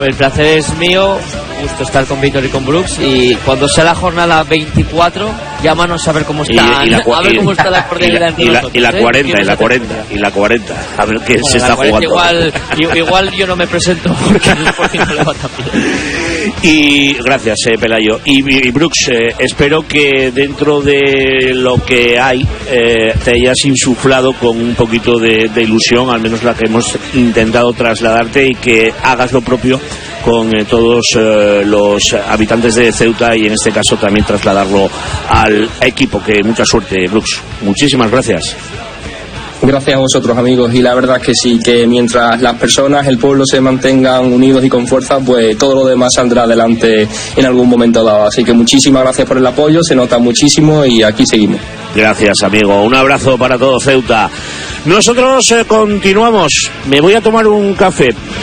El placer es mío, gusto estar con Víctor y con Brooks, y cuando sea la jornada 24, llámanos a ver cómo está, a ver cómo está la cordialidad entre nosotros. Y la 40, a ver qué se está jugando. Igual yo no me presento porque no le va tan bien. Y gracias, Pelayo. Y Brooks, espero que dentro de lo que hay te hayas insuflado con un poquito de ilusión, al menos la que hemos intentado trasladarte, y que hagas lo propio con todos los habitantes de Ceuta, y en este caso también trasladarlo al equipo. Que mucha suerte, Brooks. Muchísimas gracias. Gracias a vosotros, amigos, y la verdad es que sí, que mientras las personas, el pueblo se mantengan unidos y con fuerza, pues todo lo demás saldrá adelante en algún momento dado. Así que muchísimas gracias por el apoyo, se nota muchísimo y aquí seguimos. Gracias, amigo. Un abrazo para todo Ceuta. Nosotros continuamos. Me voy a tomar un café.